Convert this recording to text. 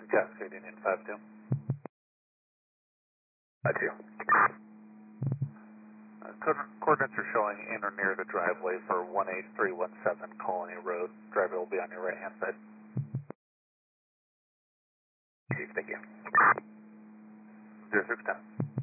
Cascade Union 52. 52. Coordinates are showing in or near the driveway for 18317 Colony Road. Driveway will be on your right hand side. Chief, thank you. 0610.